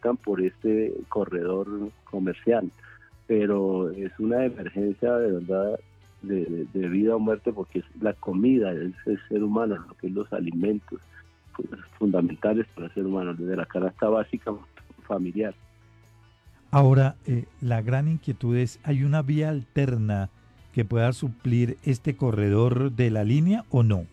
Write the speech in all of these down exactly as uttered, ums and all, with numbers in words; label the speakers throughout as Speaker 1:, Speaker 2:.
Speaker 1: preguntan por este corredor comercial, pero es una emergencia de verdad de, de, de vida o muerte, porque es la comida, es el ser humano, lo que es los alimentos fundamentales para el ser humano, desde la canasta básica familiar.
Speaker 2: Ahora, eh, la gran inquietud es, ¿hay una vía alterna que pueda suplir este corredor de la línea o no?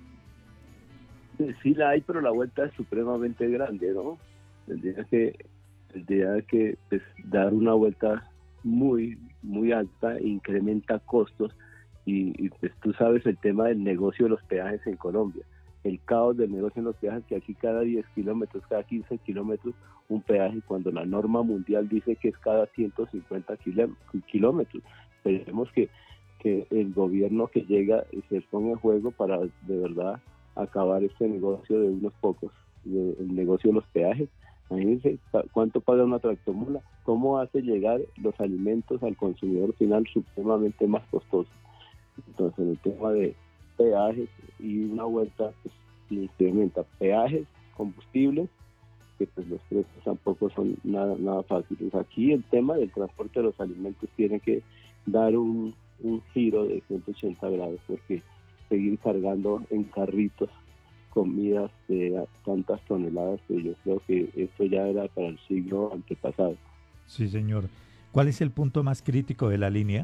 Speaker 1: Sí la hay, pero la vuelta es supremamente grande, ¿no? Tendría que, tendría que pues, dar una vuelta muy, muy alta, incrementa costos, y, y pues tú sabes el tema del negocio de los peajes en Colombia, el caos del negocio en los peajes, que aquí cada diez kilómetros, cada quince kilómetros, un peaje, cuando la norma mundial dice que es cada ciento cincuenta kilómetros. Esperemos que, que el gobierno que llega se ponga en juego para de verdad acabar este negocio de unos pocos, de, el negocio de los peajes. Imagínense cuánto paga una tractomula, cómo hace llegar los alimentos al consumidor final supremamente más costoso. Entonces, en el tema de peajes y una vuelta, pues incrementa peajes, combustibles, que pues los precios tampoco son nada, nada fáciles. Aquí el tema del transporte de los alimentos tiene que dar un, un giro de ciento ochenta grados, porque seguir cargando en carritos comidas de tantas toneladas, pues yo creo que esto ya era para el siglo antepasado.
Speaker 2: Sí, señor. ¿Cuál es el punto más crítico de la línea?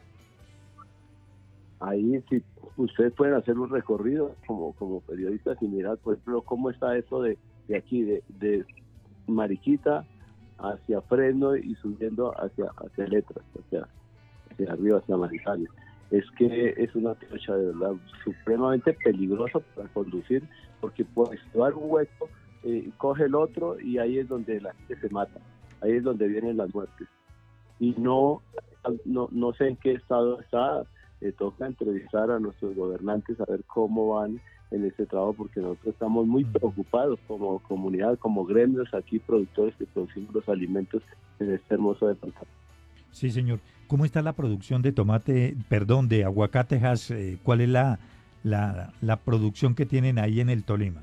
Speaker 1: Ahí sí, ustedes pueden hacer un recorrido como, como periodistas y mirar, por ejemplo, cómo está eso de, de aquí, de, de Mariquita hacia Fresno y subiendo hacia, hacia Letras, hacia, hacia arriba, hacia Manizales. Es que es una trocha de verdad supremamente peligrosa para conducir, porque puedes dar un hueco, eh, coge el otro, y ahí es donde la gente se mata, ahí es donde vienen las muertes. Y no, no, no sé en qué estado está, eh, toca entrevistar a nuestros gobernantes a ver cómo van en ese trabajo, porque nosotros estamos muy preocupados como comunidad, como gremios aquí, productores que producimos los alimentos en este hermoso departamento.
Speaker 2: Sí, señor. ¿Cómo está la producción de tomate, perdón, de aguacatejas? Eh, ¿Cuál es la, la, la producción que tienen ahí en el Tolima?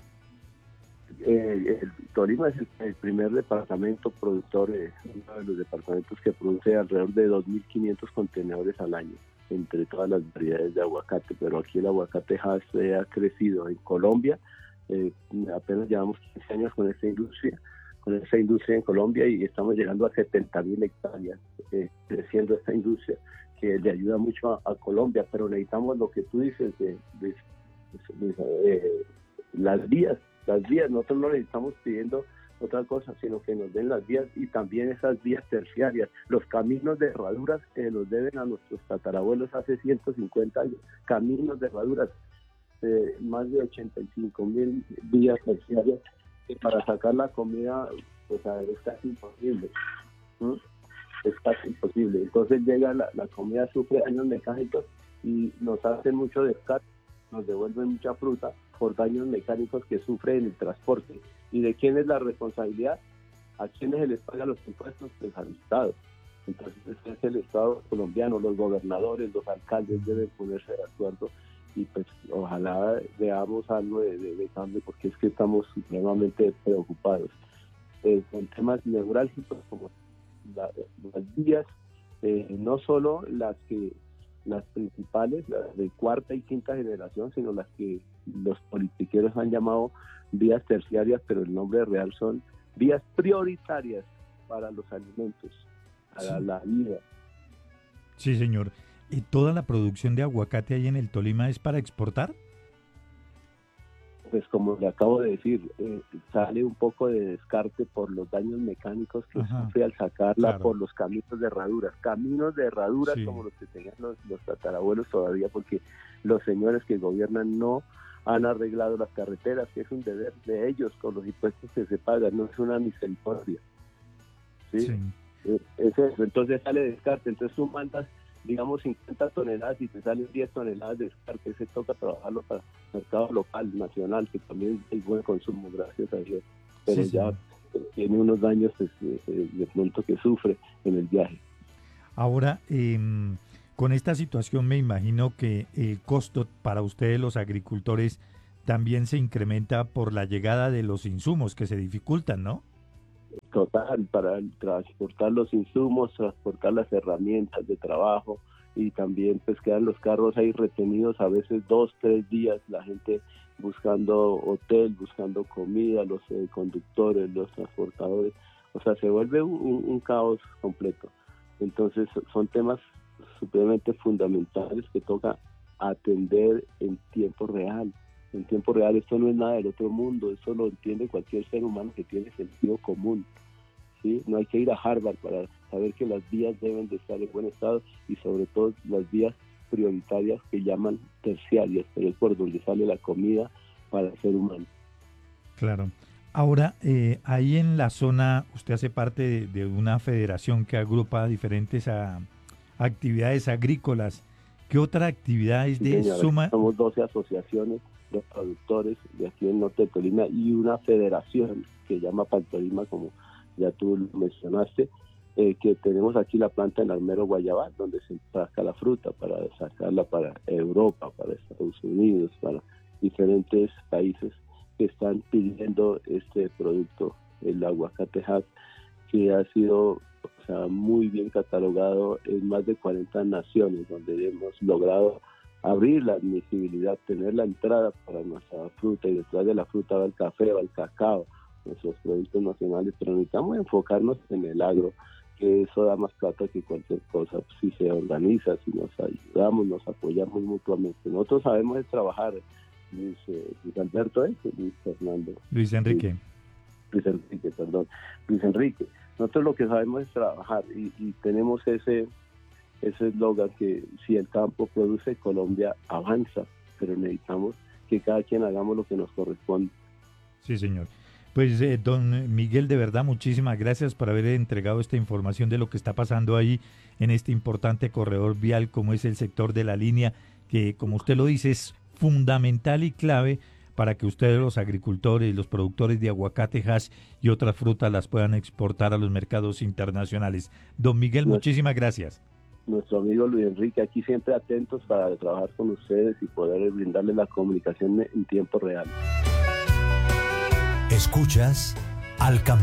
Speaker 1: Eh, el Tolima es el, el primer departamento productor, eh, uno de los departamentos que produce alrededor de dos mil quinientos contenedores al año, entre todas las variedades de aguacate, pero aquí el aguacate se ha crecido. En Colombia, eh, apenas llevamos quince años con esta industria, con esta industria en Colombia, y estamos llegando a setenta mil hectáreas, eh, creciendo esta industria, que le ayuda mucho a, a Colombia, pero necesitamos lo que tú dices, de, de, de, de, de las vías, las vías, nosotros no les estamos pidiendo otra cosa, sino que nos den las vías, y también esas vías terciarias, los caminos de herraduras que los deben a nuestros tatarabuelos hace ciento cincuenta años, caminos de herraduras, eh, más de ochenta y cinco mil vías terciarias, que para sacar la comida, pues a ver, es casi imposible, ¿no? Es casi imposible. Entonces llega la, la comida, sufre daños mecánicos, y nos hacen mucho descarte, nos devuelven mucha fruta por daños mecánicos que sufre en el transporte. ¿Y de quién es la responsabilidad? ¿A quiénes se les pagan los impuestos? Pues al Estado. Entonces es el Estado colombiano, los gobernadores, los alcaldes deben ponerse de acuerdo, y pues ojalá veamos algo de, de, de cambio, porque es que estamos supremamente preocupados. Eh, con temas neurálgicos como la, las vías, eh, no solo las que las principales, las de cuarta y quinta generación, sino las que los politiqueros han llamado vías terciarias, pero el nombre real son vías prioritarias para los alimentos, para
Speaker 2: Sí,
Speaker 1: la vida.
Speaker 2: sí, señor. ¿Y toda la producción de aguacate ahí en el Tolima es para exportar?
Speaker 1: Pues como le acabo de decir, eh, sale un poco de descarte por los daños mecánicos que
Speaker 2: Ajá,
Speaker 1: sufre al sacarla
Speaker 2: claro.
Speaker 1: por los caminos de herraduras, caminos de herraduras
Speaker 2: Sí,
Speaker 1: como los que tenían los, los tatarabuelos todavía, porque los señores que gobiernan no han arreglado las carreteras, que es un deber de ellos con los impuestos que se pagan, no es una misericordia, ¿sí?
Speaker 2: sí.
Speaker 1: Eh, es eso. Entonces sale descarte, entonces tú mandas, digamos, cincuenta toneladas y te salen diez toneladas de descarte, se toca trabajarlo para el mercado local, nacional, que también hay buen consumo, gracias a Dios, pero
Speaker 2: Sí,
Speaker 1: ya
Speaker 2: señor.
Speaker 1: eh, tiene unos daños, pues, eh, eh, de pronto que sufre en el viaje.
Speaker 2: Ahora, eh, con esta situación me imagino que el costo para ustedes los agricultores también se incrementa por la llegada de los insumos que se dificultan, ¿no?
Speaker 1: total, para transportar los insumos, transportar las herramientas de trabajo, y también pues quedan los carros ahí retenidos a veces dos, tres días, la gente buscando hotel, buscando comida, los eh, conductores, los transportadores, o sea, se vuelve un, un, un caos completo. Entonces son temas supremamente fundamentales que toca atender en tiempo real. En tiempo real esto no es nada del otro mundo, eso lo entiende cualquier ser humano que tiene sentido común. ¿Sí? No hay que ir a Harvard para saber que las vías deben de estar en buen estado y sobre todo las vías prioritarias que llaman terciarias, pero es por donde sale la comida para el ser humano.
Speaker 2: Claro. Ahora, eh, ahí en la zona, usted hace parte de, de una federación que agrupa diferentes a, actividades agrícolas. ¿Qué otra actividad es de
Speaker 1: Señora,
Speaker 2: suma?
Speaker 1: somos doce asociaciones de productores de aquí en Norte de Tolima y una federación que se llama Pantolima, como ya tú lo mencionaste, eh, que tenemos aquí la planta en Armero, Guayabal, donde se saca la fruta para sacarla para Europa, para Estados Unidos, para diferentes países que están pidiendo este producto, el aguacate Hass, que ha sido, o sea, muy bien catalogado en más de cuarenta naciones, donde hemos logrado abrir la admisibilidad, tener la entrada para nuestra fruta, y detrás de la fruta va el café, va el cacao, nuestros productos nacionales, pero necesitamos enfocarnos en el agro, que eso da más plata que cualquier cosa, si se organiza, si nos ayudamos, nos apoyamos mutuamente. Nosotros sabemos de trabajar, Luis, eh, Luis Alberto, ¿eh? Luis Fernando.
Speaker 2: Luis Enrique.
Speaker 1: Luis, Luis Enrique, perdón. Luis Enrique. Nosotros lo que sabemos es trabajar y, y tenemos ese ese eslogan que si el campo produce, Colombia avanza, pero necesitamos que cada quien hagamos lo que nos corresponde.
Speaker 2: Sí, señor. Pues, eh, don Miguel, de verdad, muchísimas gracias por haber entregado esta información de lo que está pasando ahí en este importante corredor vial como es el sector de la línea, que, como usted lo dice, es fundamental y clave para que ustedes, los agricultores y los productores de aguacate, hass y otras frutas, las puedan exportar a los mercados internacionales. Don Miguel,
Speaker 1: Nuestro,
Speaker 2: muchísimas gracias.
Speaker 1: Nuestro amigo Luis Enrique, aquí siempre atentos para trabajar con ustedes y poder brindarles la comunicación en tiempo real.
Speaker 3: Escuchas Al Campo.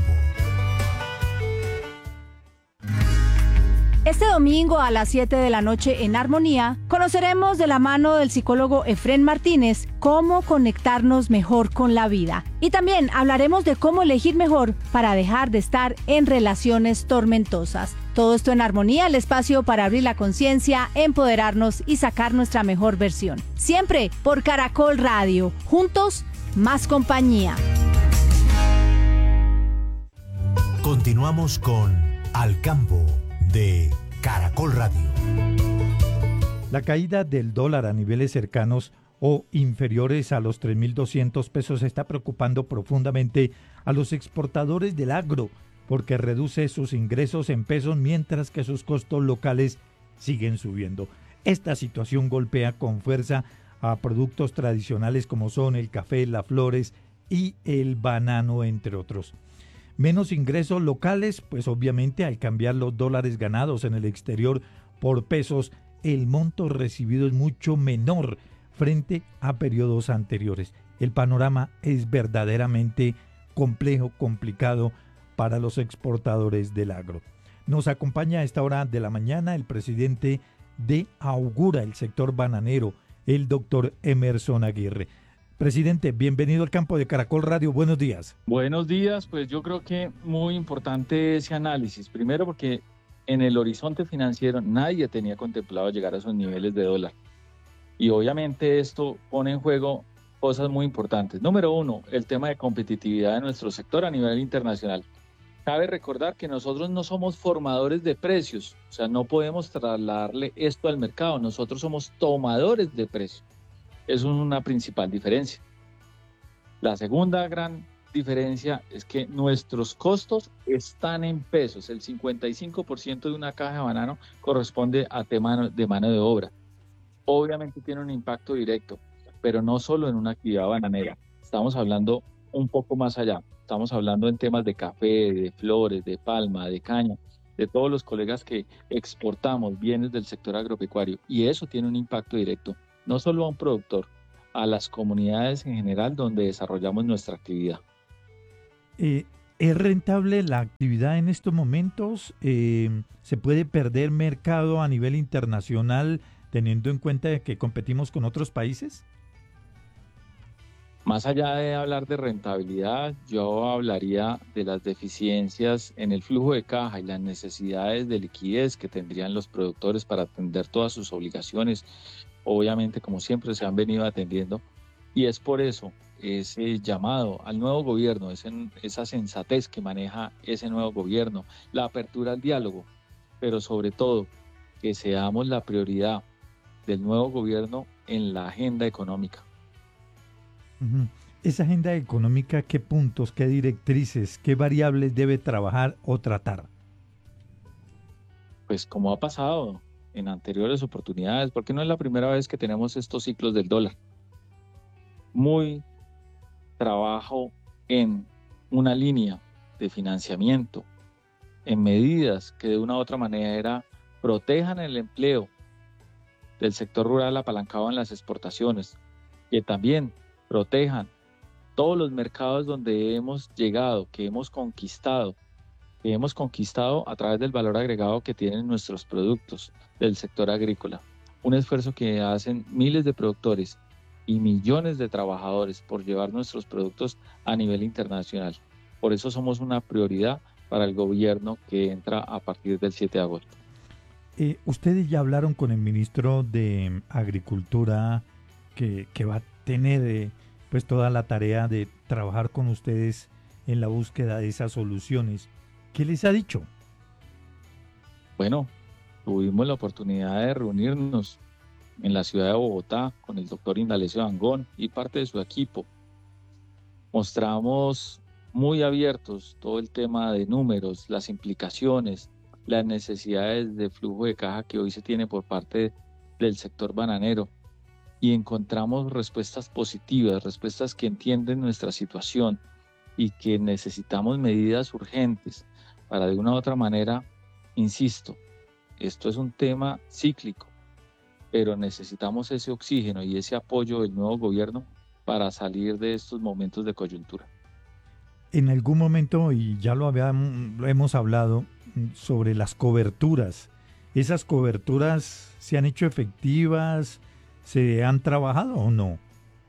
Speaker 4: Este domingo a las siete de la noche en Armonía, conoceremos de la mano del psicólogo Efrén Martínez cómo conectarnos mejor con la vida. Y también hablaremos de cómo elegir mejor para dejar de estar en relaciones tormentosas. Todo esto en Armonía, el espacio para abrir la conciencia, empoderarnos y sacar nuestra mejor versión. Siempre por Caracol Radio. Juntos, más compañía.
Speaker 3: Continuamos con Al Campo de Caracol Radio.
Speaker 2: La caída del dólar a niveles cercanos o inferiores a los tres mil doscientos pesos está preocupando profundamente a los exportadores del agro, porque reduce sus ingresos en pesos mientras que sus costos locales siguen subiendo. Esta situación golpea con fuerza a productos tradicionales como son el café, las flores y el banano, entre otros. Menos ingresos locales, pues obviamente al cambiar los dólares ganados en el exterior por pesos, el monto recibido es mucho menor frente a periodos anteriores. El panorama es verdaderamente complejo, complicado para los exportadores del agro. Nos acompaña a esta hora de la mañana el presidente de Augura, el sector bananero, el doctor Emerson Aguirre. Presidente, bienvenido al campo de Caracol Radio, buenos días.
Speaker 5: Buenos días, pues yo creo que muy importante ese análisis, primero porque en el horizonte financiero nadie tenía contemplado llegar a esos niveles de dólar y obviamente esto pone en juego cosas muy importantes. Número uno, el tema de competitividad de nuestro sector a nivel internacional. Cabe recordar que nosotros no somos formadores de precios, o sea, no podemos trasladarle esto al mercado, nosotros somos tomadores de precios. Eso es una principal diferencia. La segunda gran diferencia es que nuestros costos están en pesos. El cincuenta y cinco por ciento de una caja de banano corresponde a tema de mano de obra. Obviamente tiene un impacto directo, pero no solo en una actividad bananera. Estamos hablando un poco más allá. Estamos hablando en temas de café, de flores, de palma, de caña, de todos los colegas que exportamos bienes del sector agropecuario. Y eso tiene un impacto directo, no solo a un productor, a las comunidades en general donde desarrollamos nuestra actividad.
Speaker 2: Eh, ¿Es rentable la actividad en estos momentos? Eh, ¿Se puede perder mercado a nivel internacional teniendo en cuenta que competimos con otros países?
Speaker 5: Más allá de hablar de rentabilidad, yo hablaría de las deficiencias en el flujo de caja y las necesidades de liquidez que tendrían los productores para atender todas sus obligaciones, obviamente como siempre se han venido atendiendo, y es por eso ese llamado al nuevo gobierno, ese, esa sensatez que maneja ese nuevo gobierno, la apertura al diálogo, pero sobre todo que seamos la prioridad del nuevo gobierno en la agenda económica.
Speaker 2: Uh-huh. Esa agenda económica, ¿qué puntos, qué directrices, qué variables debe trabajar o tratar?
Speaker 5: Pues como ha pasado en anteriores oportunidades, porque no es la primera vez que tenemos estos ciclos del dólar. Muy trabajo en una línea de financiamiento, en medidas que de una u otra manera protejan el empleo del sector rural apalancado en las exportaciones, que también protejan todos los mercados donde hemos llegado, que hemos conquistado, que hemos conquistado a través del valor agregado que tienen nuestros productos del sector agrícola. Un esfuerzo que hacen miles de productores y millones de trabajadores por llevar nuestros productos a nivel internacional. Por eso somos una prioridad para el gobierno que entra a partir del siete de agosto.
Speaker 2: Eh, ustedes ya hablaron con el ministro de Agricultura que, que va a tener eh, pues toda la tarea de trabajar con ustedes en la búsqueda de esas soluciones. ¿Qué les ha dicho?
Speaker 5: Bueno, tuvimos la oportunidad de reunirnos en la ciudad de Bogotá con el doctor Indalecio Dangond y parte de su equipo. Mostramos muy abiertos todo el tema de números, las implicaciones, las necesidades de flujo de caja que hoy se tiene por parte del sector bananero, y encontramos respuestas positivas, respuestas que entienden nuestra situación y que necesitamos medidas urgentes para de una u otra manera, insisto, esto es un tema cíclico, pero necesitamos ese oxígeno y ese apoyo del nuevo gobierno para salir de estos momentos de coyuntura.
Speaker 2: En algún momento, y ya lo, habíamos, lo hemos hablado, sobre las coberturas. ¿Esas coberturas se han hecho efectivas? ¿Se han trabajado o no?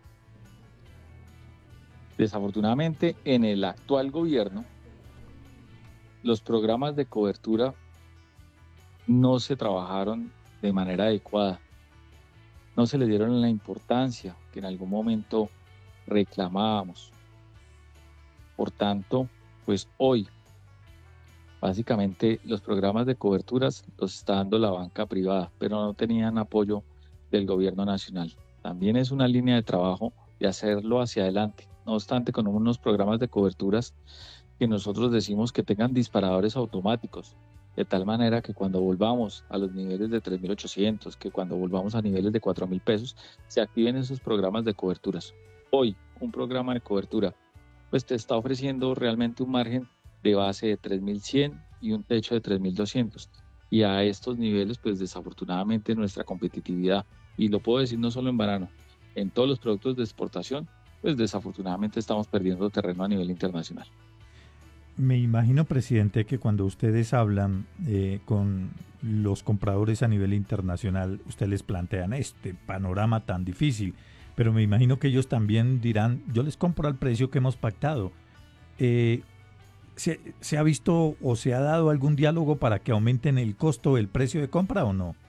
Speaker 5: Desafortunadamente, en el actual gobierno, los programas de cobertura no se trabajaron de manera adecuada. No se le dieron la importancia que en algún momento reclamábamos. Por tanto, pues hoy, básicamente los programas de coberturas los está dando la banca privada, pero no tenían apoyo del gobierno nacional. También es una línea de trabajo de hacerlo hacia adelante. No obstante, con unos programas de coberturas que nosotros decimos que tengan disparadores automáticos, de tal manera que cuando volvamos a los niveles de tres mil ochocientos, que cuando volvamos a niveles de cuatro mil pesos, se activen esos programas de coberturas. Hoy, un programa de cobertura pues te está ofreciendo realmente un margen de base de tres mil cien y un techo de tres mil doscientos. Y a estos niveles, pues desafortunadamente nuestra competitividad, y lo puedo decir no solo en banano, en todos los productos de exportación, pues desafortunadamente estamos perdiendo terreno a nivel internacional.
Speaker 2: Me imagino, presidente, que cuando ustedes hablan eh, con los compradores a nivel internacional, ustedes les plantean este panorama tan difícil, pero me imagino que ellos también dirán, yo les compro al precio que hemos pactado. Eh, ¿se, ¿Se ha visto o se ha dado algún diálogo para que aumenten el costo, el precio de compra o no?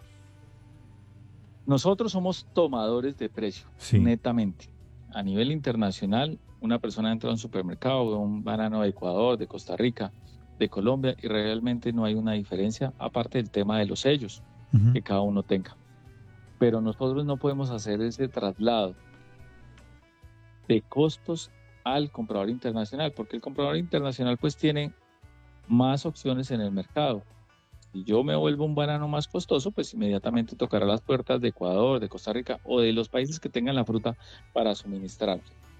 Speaker 5: Nosotros somos tomadores de precio, sí, netamente. A nivel internacional, una persona entra a un supermercado, ve un banano de Ecuador, de Costa Rica, de Colombia, y realmente no hay una diferencia, aparte del tema de los sellos uh-huh. que cada uno tenga. Pero nosotros no podemos hacer ese traslado de costos al comprador internacional, porque el comprador internacional pues tiene más opciones en el mercado. Si yo me vuelvo un banano más costoso, pues inmediatamente tocará las puertas de Ecuador, de Costa Rica o de los países que tengan la fruta para suministrar.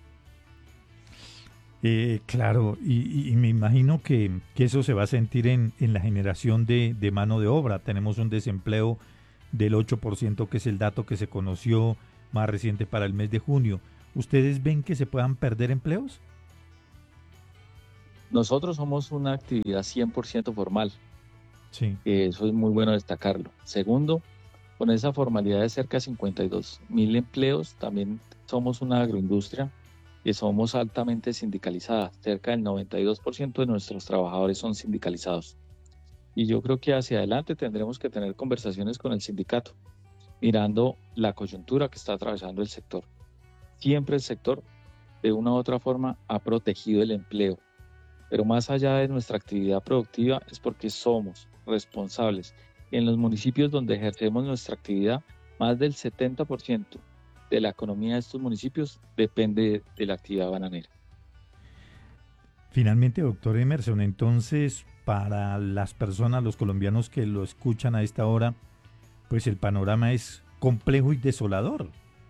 Speaker 2: Eh, claro, y, y me imagino que, que eso se va a sentir en, en la generación de, de mano de obra. Tenemos un desempleo del ocho por ciento, que es el dato que se conoció más reciente para el mes de junio. ¿Ustedes ven que se puedan perder empleos?
Speaker 5: nosotros somos una actividad cien por ciento formal.
Speaker 2: Sí.
Speaker 5: Eso es muy bueno destacarlo. Segundo, con esa formalidad de cerca de cincuenta y dos mil empleos, también somos una agroindustria que somos altamente sindicalizadas. Cerca del noventa y dos por ciento de nuestros trabajadores son sindicalizados. Y yo creo que hacia adelante tendremos que tener conversaciones con el sindicato, mirando la coyuntura que está atravesando el sector. Siempre el sector, de una u otra forma, ha protegido el empleo. Pero más allá de nuestra actividad productiva es porque somos responsables. En los municipios donde ejercemos nuestra actividad, más del setenta por ciento de la economía de estos municipios depende de la actividad bananera.
Speaker 2: Finalmente, doctor Emerson, entonces, para las personas, los colombianos que lo escuchan a esta hora, pues el panorama es complejo y desolador.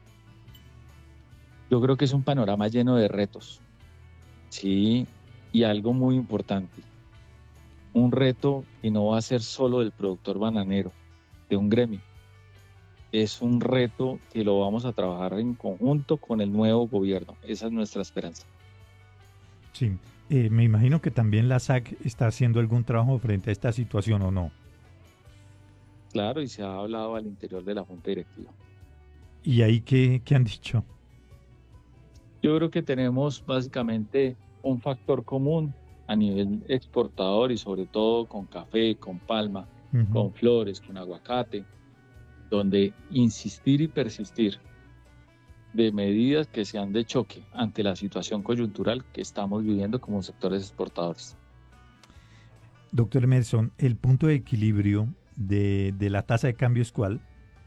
Speaker 5: Yo creo que es un panorama lleno de retos, sí, y algo muy importante, un reto que no va a ser solo del productor bananero, de un gremio, es un reto que lo vamos a trabajar en conjunto con el nuevo gobierno, esa es nuestra esperanza.
Speaker 2: Sí, eh, me imagino que también la S A C está haciendo algún trabajo frente a esta situación, ¿o no?
Speaker 5: Claro, y se ha hablado al interior de la Junta Directiva.
Speaker 2: ¿Y ahí qué, qué han dicho?
Speaker 5: Yo creo que tenemos básicamente un factor común a nivel exportador y sobre todo con café, con palma, uh-huh. con flores, con aguacate, donde insistir y persistir de medidas que sean de choque ante la situación coyuntural que estamos viviendo como sectores exportadores.
Speaker 2: Doctor Emerson, ¿el punto de equilibrio de, de la tasa de cambio es cuál?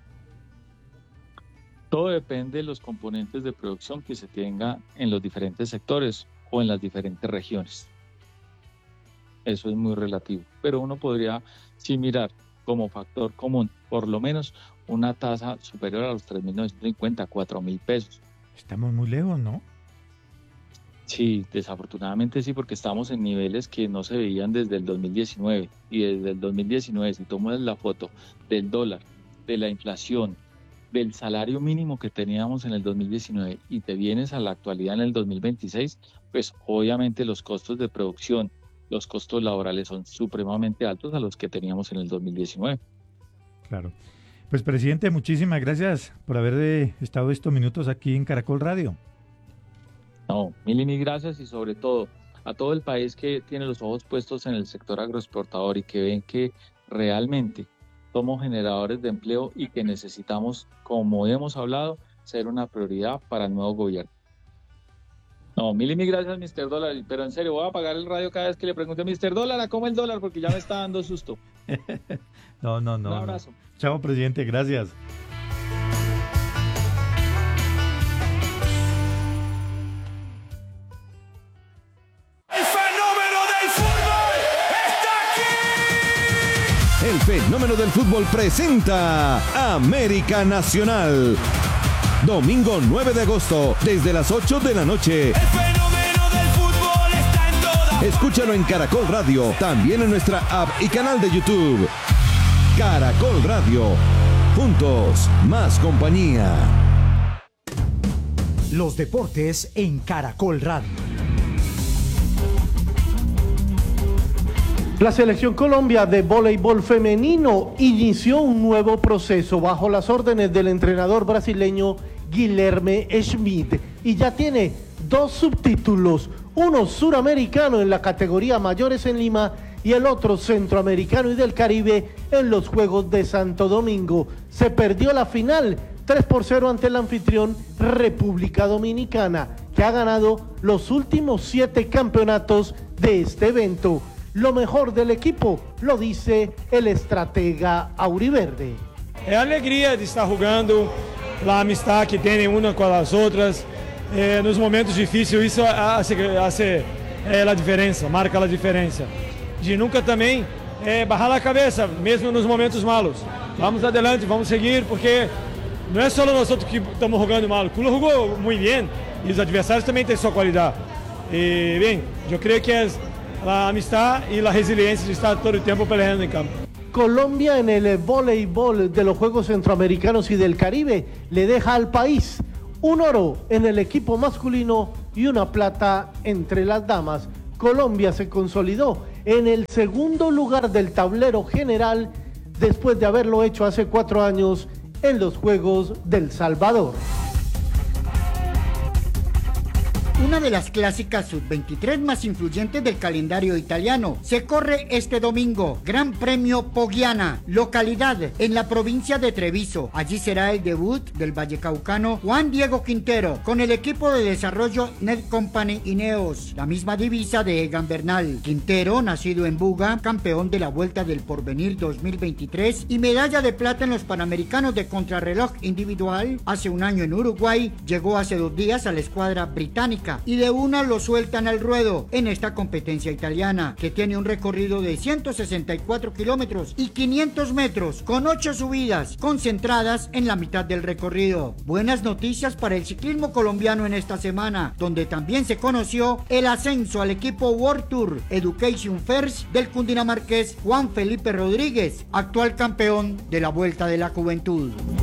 Speaker 5: Todo depende de los componentes de producción que se tenga en los diferentes sectores o en las diferentes regiones. Eso es muy relativo, pero uno podría sí mirar como factor común, por lo menos una tasa superior a los tres mil novecientos cincuenta, cuatro mil pesos.
Speaker 2: Estamos muy lejos, ¿no?
Speaker 5: Sí, desafortunadamente sí, porque estamos en niveles que no se veían desde el dos mil diecinueve. Y desde el dos mil diecinueve, si tomas la foto del dólar, de la inflación, del salario mínimo que teníamos en el dos mil diecinueve y te vienes a la actualidad en el dos mil veintiséis, pues obviamente los costos de producción, los costos laborales son supremamente altos a los que teníamos en el dos mil diecinueve.
Speaker 2: Claro. Pues, presidente, muchísimas gracias por haber eh, estado estos minutos aquí en Caracol Radio.
Speaker 5: No, mil y mil gracias, y sobre todo a todo el país que tiene los ojos puestos en el sector agroexportador y que ven que realmente somos generadores de empleo y que necesitamos, como hemos hablado, ser una prioridad para el nuevo gobierno. No, mil y mil gracias, mister Dólar, pero en serio, voy a apagar el radio cada vez que le pregunte a mister Dólar, ¿a cómo el dólar? Porque ya me está dando susto.
Speaker 2: no, no, no.
Speaker 5: Un abrazo.
Speaker 2: No. Chao, presidente, gracias.
Speaker 3: El fenómeno del fútbol presenta América Nacional. Domingo nueve de agosto, desde las ocho de la noche.
Speaker 6: El fenómeno del fútbol está en todas.
Speaker 3: Escúchalo en Caracol Radio, también en nuestra app y canal de YouTube. Caracol Radio. Juntos, más compañía.
Speaker 7: Los deportes en Caracol Radio.
Speaker 8: La Selección Colombia de voleibol femenino inició un nuevo proceso bajo las órdenes del entrenador brasileño Guilherme Schmidt y ya tiene dos subtítulos, uno suramericano en la categoría mayores en Lima y el otro centroamericano y del Caribe en los Juegos de Santo Domingo. Se perdió la final tres por cero ante el anfitrión República Dominicana, que ha ganado los últimos siete campeonatos de este evento. Lo mejor del equipo lo dice el estratega auriverde.
Speaker 9: É a alegria de estar jogando, a amistade que tem uma com as outras, é, nos momentos difíceis, isso hace, hace é, a diferença, marca a diferença. De nunca também é, barrar a cabeça, mesmo nos momentos malos. Vamos adelante, vamos seguir, porque não é só nós outros que estamos jogando mal, o Culo jogou muito bem e os adversários também têm sua qualidade. E, bem, eu creio que é la amistad y la resiliencia de estar todo el tiempo peleando en campo.
Speaker 8: Colombia en el voleibol de los Juegos Centroamericanos y del Caribe le deja al país un oro en el equipo masculino y una plata entre las damas. Colombia se consolidó en el segundo lugar del tablero general después de haberlo hecho hace cuatro años en los Juegos del Salvador.
Speaker 10: Una de las clásicas sub veintitrés más influyentes del calendario italiano se corre este domingo, Gran Premio Poggiana, localidad en la provincia de Treviso. Allí será el debut del vallecaucano Juan Diego Quintero con el equipo de desarrollo Net Company Ineos, la misma divisa de Egan Bernal. Quintero, nacido en Buga, campeón de la Vuelta del Porvenir dos mil veintitrés y medalla de plata en los Panamericanos de contrarreloj individual hace un año en Uruguay, llegó hace dos días a la escuadra británica y de una lo sueltan al ruedo en esta competencia italiana, que tiene un recorrido de ciento sesenta y cuatro kilómetros y quinientos metros, con ocho subidas concentradas en la mitad del recorrido. Buenas noticias para el ciclismo colombiano en esta semana, donde también se conoció el ascenso al equipo World Tour Education First del cundinamarqués Juan Felipe Rodríguez, actual campeón de la Vuelta de la Juventud.